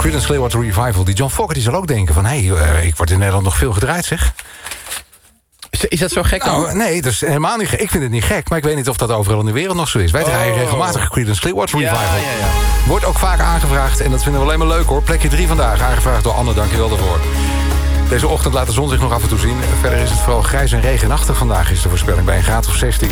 Creedence Clearwater Revival. Die John Fokker die zal ook denken van... ik word in Nederland nog veel gedraaid, zeg. Is dat zo gek dan? Nou, nee, dat is helemaal niet gek. Ik vind het niet gek, maar ik weet niet of dat overal in de wereld nog zo is. Wij draaien regelmatig Creedence Clearwater Revival. Ja. Wordt ook vaak aangevraagd en dat vinden we alleen maar leuk, hoor. Plekje 3 vandaag, aangevraagd door Anne, dankjewel daarvoor. Deze ochtend laat de zon zich nog af en toe zien. Verder is het vooral grijs en regenachtig vandaag, is de voorspelling, bij een graad of 16.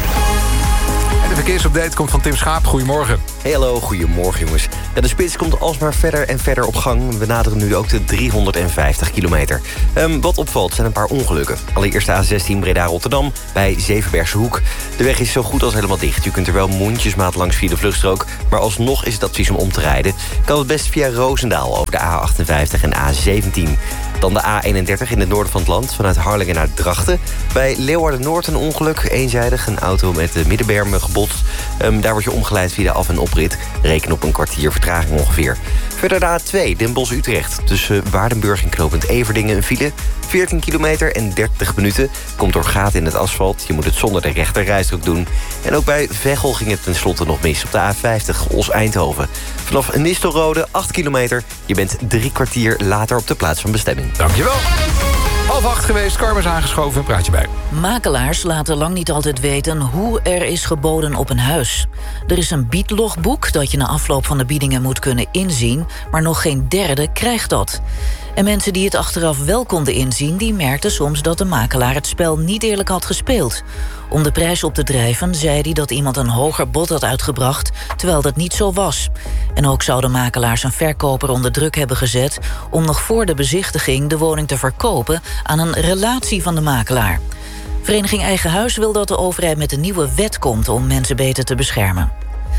En de verkeersupdate komt van Tim Schaap. Goedemorgen. Hey, hallo, goedemorgen jongens. Ja, de spits komt alsmaar verder en verder op gang. We naderen nu ook de 350 kilometer. Wat opvalt zijn een paar ongelukken. Allereerst de A16 Breda-Rotterdam bij Zevenbergse Hoek. De weg is zo goed als helemaal dicht. Je kunt er wel mondjesmaat langs via de vluchtstrook, maar alsnog is het advies om te rijden. Kan het best via Roosendaal over de A58 en A17. Dan de A31 in het noorden van het land, vanuit Harlingen naar Drachten. Bij Leeuwarden-Noord een ongeluk, eenzijdig. Een auto met de middenbermen gebotst. Daar word je omgeleid via de af- en oprit. Reken op een kwartier vertraging ongeveer. Verder de A2, Den Bosch-Utrecht. Tussen Waardenburg en knooppunt Everdingen een file. 14 kilometer en 30 minuten. Komt door gaten in het asfalt. Je moet het zonder de rechterrijstrook doen. En ook bij Veghel ging het tenslotte nog mis op de A50 Os-Eindhoven. Vanaf Nistelrode 8 kilometer. Je bent 3 kwartier later op de plaats van bestemming. Dankjewel. 7:30 geweest, Carmen is aangeschoven, een praatje bij. Makelaars laten lang niet altijd weten hoe er is geboden op een huis. Er is een biedlogboek dat je na afloop van de biedingen moet kunnen inzien, maar nog geen derde krijgt dat. En mensen die het achteraf wel konden inzien, die merkten soms dat de makelaar het spel niet eerlijk had gespeeld. Om de prijs op te drijven zei hij dat iemand een hoger bod had uitgebracht, terwijl dat niet zo was. En ook zou de makelaar zijn verkoper onder druk hebben gezet om nog voor de bezichtiging de woning te verkopen aan een relatie van de makelaar. Vereniging Eigen Huis wil dat de overheid met een nieuwe wet komt om mensen beter te beschermen.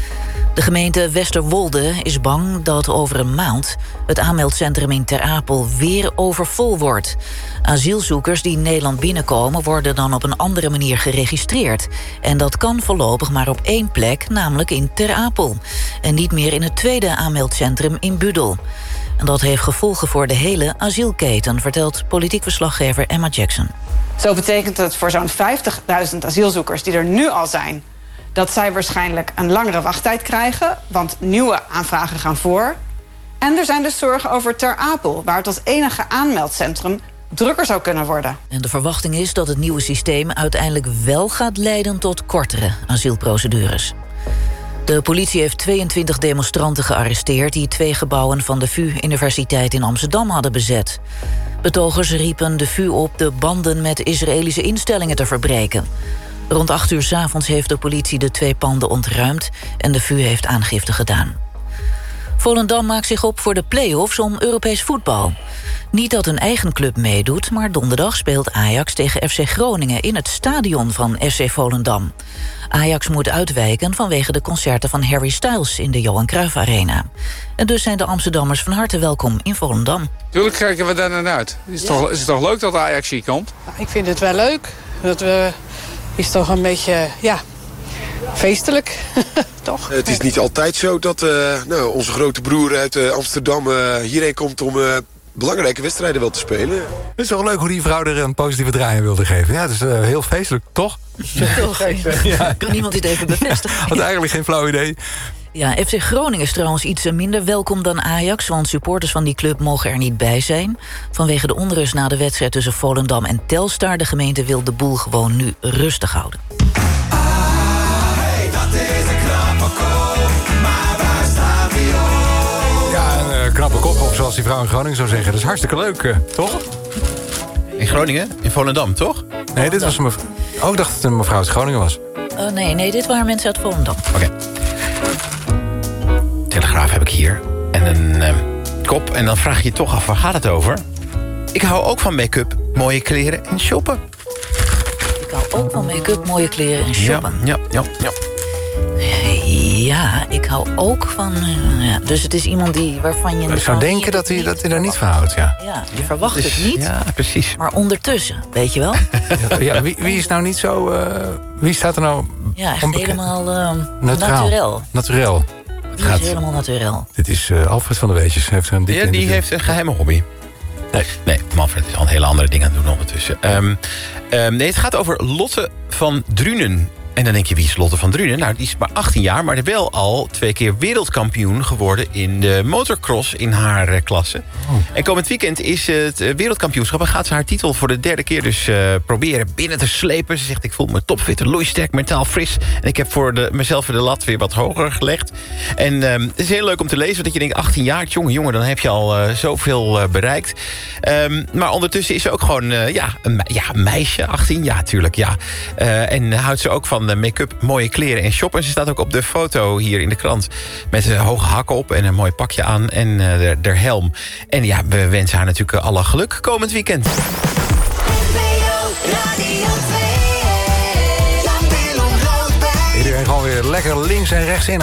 De gemeente Westerwolde is bang dat over een maand het aanmeldcentrum in Ter Apel weer overvol wordt. Asielzoekers die Nederland binnenkomen worden dan op een andere manier geregistreerd. En dat kan voorlopig maar op 1 plek, namelijk in Ter Apel. En niet meer in het tweede aanmeldcentrum in Budel. En dat heeft gevolgen voor de hele asielketen, vertelt politiek verslaggever Emma Jackson. Zo betekent het voor zo'n 50.000 asielzoekers die er nu al zijn, dat zij waarschijnlijk een langere wachttijd krijgen, want nieuwe aanvragen gaan voor. En er zijn dus zorgen over Ter Apel, waar het als enige aanmeldcentrum drukker zou kunnen worden. En de verwachting is dat het nieuwe systeem uiteindelijk wel gaat leiden tot kortere asielprocedures. De politie heeft 22 demonstranten gearresteerd die 2 gebouwen van de VU Universiteit in Amsterdam hadden bezet. Betogers riepen de VU op de banden met Israëlische instellingen te verbreken. Rond 8 uur 's avonds heeft de politie de 2 panden ontruimd en de VU heeft aangifte gedaan. Volendam maakt zich op voor de play-offs om Europees voetbal. Niet dat hun eigen club meedoet, maar donderdag speelt Ajax tegen FC Groningen in het stadion van FC Volendam. Ajax moet uitwijken vanwege de concerten van Harry Styles in de Johan Cruijff Arena. En dus zijn de Amsterdammers van harte welkom in Volendam. Tuurlijk kijken we daar naar uit. Is het toch leuk dat Ajax hier komt? Ik vind het wel leuk. Dat is toch een beetje, feestelijk, toch? Het is niet altijd zo dat onze grote broer uit Amsterdam hierheen komt om belangrijke wedstrijden wel te spelen. Het is wel leuk hoe die vrouw er een positieve draai aan wilde geven. Ja, het is heel feestelijk, toch? Ja. Kan iemand dit even bevestigen? Had eigenlijk geen flauw idee. Ja, FC Groningen is trouwens iets minder welkom dan Ajax, want supporters van die club mogen er niet bij zijn. Vanwege de onrust na de wedstrijd tussen Volendam en Telstar. De gemeente wil de boel gewoon nu rustig houden. Ja, een knappe kop op, zoals die vrouw in Groningen zou zeggen. Dat is hartstikke leuk, toch? In Groningen? In Volendam, toch? Nee, dit was een mevrouw. Oh, ik dacht dat het een mevrouw uit Groningen was. Nee, dit waren mensen uit Volendam. Oké. Telegraaf heb ik hier. En een kop. En dan vraag je je toch af, waar gaat het over? Ik hou ook van make-up, mooie kleren en shoppen. Ik hou ook van make-up, mooie kleren en shoppen. Ja. Ja, ik hou ook van... dus het is iemand waarvan je... Ik zou denken dat hij daar niet van houdt, ja. Ja, je verwacht het niet. Ja, precies. Maar ondertussen, weet je wel? Ja, wie is nou niet zo... wie staat er nou... Ja, echt helemaal naturel. Naturel. Die is helemaal naturel. Dit is Alfred van der Weetjes. Die heeft een geheime hobby. Nee, Manfred is al een hele andere dingen aan het doen ondertussen. Nee, het gaat over Lotte van Drunen. En dan denk je, wie is Lotte van Drunen? Nou, die is maar 18 jaar, maar wel al 2 keer wereldkampioen geworden... in de motocross in haar klasse. Oh. En komend weekend is het wereldkampioenschap... en gaat ze haar titel voor de 3e keer dus proberen binnen te slepen. Ze zegt, ik voel me topfit, loeisterk, mentaal fris. En ik heb voor mezelf de lat weer wat hoger gelegd. En het is heel leuk om te lezen, dat je denkt... 18 jaar, jongen, dan heb je al zoveel bereikt. Maar ondertussen is ze ook gewoon een meisje, 18, ja, tuurlijk, ja. En houdt ze ook van make-up, mooie kleren en shoppen. En ze staat ook op de foto hier in de krant... met hoge hakken op en een mooi pakje aan en de helm. En ja, we wensen haar natuurlijk alle geluk komend weekend. Iedereen gewoon weer lekker links en rechts in.